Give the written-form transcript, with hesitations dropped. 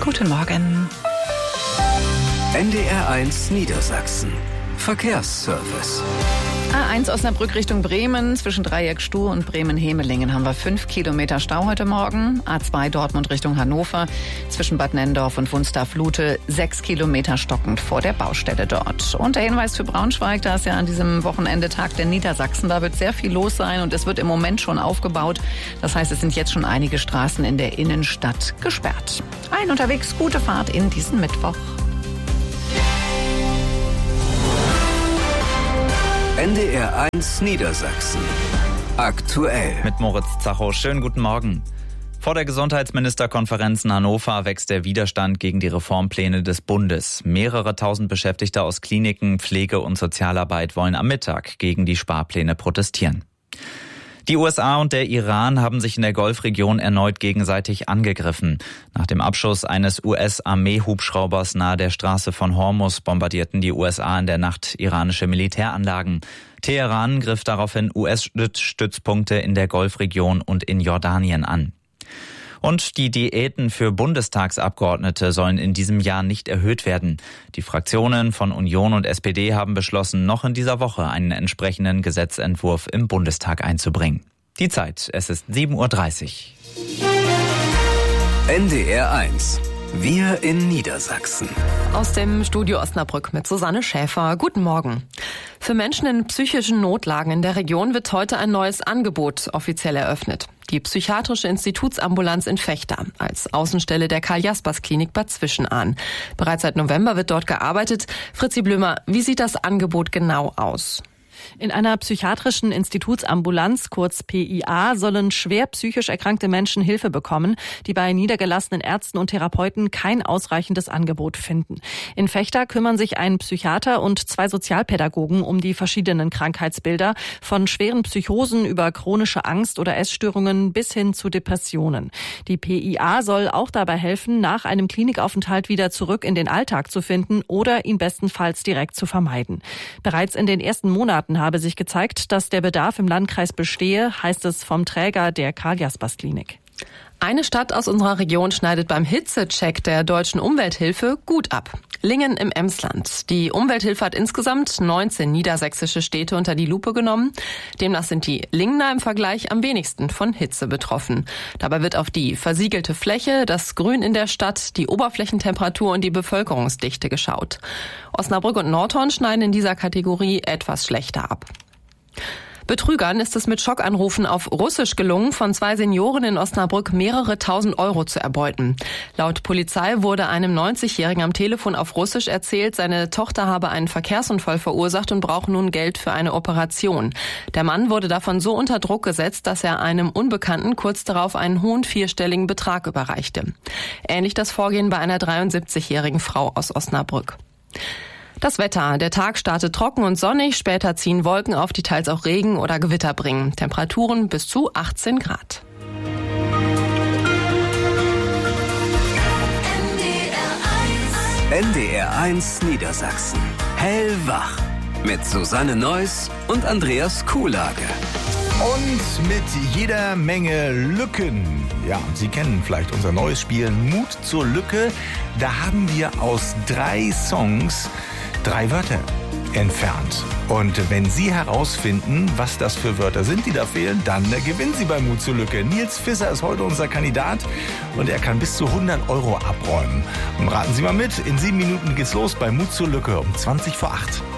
Guten Morgen. NDR1 Niedersachsen. Verkehrsservice. A1 Osnabrück Richtung Bremen. Zwischen Dreieck Stuhr und Bremen-Hemelingen haben wir 5 Kilometer Stau heute Morgen. A2 Dortmund Richtung Hannover. Zwischen Bad Nennendorf und Wunstorf-Lute 6 Kilometer stockend vor der Baustelle dort. Und der Hinweis für Braunschweig, da ist ja an diesem Wochenende Tag der Niedersachsen. Da wird sehr viel los sein und es wird im Moment schon aufgebaut. Das heißt, es sind jetzt schon einige Straßen in der Innenstadt gesperrt. Allen unterwegs gute Fahrt in diesen Mittwoch. NDR1 Niedersachsen. Aktuell. Mit Moritz Zacho. Schönen guten Morgen. Vor der Gesundheitsministerkonferenz in Hannover wächst der Widerstand gegen die Reformpläne des Bundes. Mehrere tausend Beschäftigte aus Kliniken, Pflege und Sozialarbeit wollen am Mittag gegen die Sparpläne protestieren. Die USA und der Iran haben sich in der Golfregion erneut gegenseitig angegriffen. Nach dem Abschuss eines US-Armee-Hubschraubers nahe der Straße von Hormuz bombardierten die USA in der Nacht iranische Militäranlagen. Teheran griff daraufhin US-Stützpunkte in der Golfregion und in Jordanien an. Und die Diäten für Bundestagsabgeordnete sollen in diesem Jahr nicht erhöht werden. Die Fraktionen von Union und SPD haben beschlossen, noch in dieser Woche einen entsprechenden Gesetzentwurf im Bundestag einzubringen. Die Zeit, es ist 7:30 Uhr. NDR1. Wir in Niedersachsen. Aus dem Studio Osnabrück mit Susanne Schäfer. Guten Morgen. Für Menschen in psychischen Notlagen in der Region wird heute ein neues Angebot offiziell eröffnet. Die Psychiatrische Institutsambulanz in Vechta als Außenstelle der Karl-Jaspers-Klinik Bad Zwischenahn. Bereits seit November wird dort gearbeitet. Fritzi Blömer, wie sieht das Angebot genau aus? In einer psychiatrischen Institutsambulanz, kurz PIA, sollen schwer psychisch erkrankte Menschen Hilfe bekommen, die bei niedergelassenen Ärzten und Therapeuten kein ausreichendes Angebot finden. In Vechta kümmern sich ein Psychiater und 2 Sozialpädagogen um die verschiedenen Krankheitsbilder, von schweren Psychosen über chronische Angst- oder Essstörungen bis hin zu Depressionen. Die PIA soll auch dabei helfen, nach einem Klinikaufenthalt wieder zurück in den Alltag zu finden oder ihn bestenfalls direkt zu vermeiden. Bereits in den ersten Monaten habe sich gezeigt, dass der Bedarf im Landkreis bestehe, heißt es vom Träger der Karl-Jaspers-Klinik. Eine Stadt aus unserer Region schneidet beim Hitzecheck der Deutschen Umwelthilfe gut ab. Lingen im Emsland. Die Umwelthilfe hat insgesamt 19 niedersächsische Städte unter die Lupe genommen. Demnach sind die Lingener im Vergleich am wenigsten von Hitze betroffen. Dabei wird auf die versiegelte Fläche, das Grün in der Stadt, die Oberflächentemperatur und die Bevölkerungsdichte geschaut. Osnabrück und Nordhorn schneiden in dieser Kategorie etwas schlechter ab. Betrügern ist es mit Schockanrufen auf Russisch gelungen, von 2 Senioren in Osnabrück mehrere tausend Euro zu erbeuten. Laut Polizei wurde einem 90-Jährigen am Telefon auf Russisch erzählt, seine Tochter habe einen Verkehrsunfall verursacht und brauche nun Geld für eine Operation. Der Mann wurde davon so unter Druck gesetzt, dass er einem Unbekannten kurz darauf einen hohen 4-stelligen Betrag überreichte. Ähnlich das Vorgehen bei einer 73-jährigen Frau aus Osnabrück. Das Wetter. Der Tag startet trocken und sonnig, später ziehen Wolken auf, die teils auch Regen oder Gewitter bringen. Temperaturen bis zu 18 Grad. NDR1 Niedersachsen. Hellwach. Mit Susanne Neuss und Andreas Kuhlage. Und mit jeder Menge Lücken. Ja, Sie kennen vielleicht unser neues Spiel Mut zur Lücke. Da haben wir aus 3 Songs 3 Wörter entfernt. Und wenn Sie herausfinden, was das für Wörter sind, die da fehlen, dann gewinnen Sie bei Mut zur Lücke. Nils Visser ist heute unser Kandidat und er kann bis zu 100 Euro abräumen. Und raten Sie mal mit, in 7 Minuten geht's los bei Mut zur Lücke um 7:20.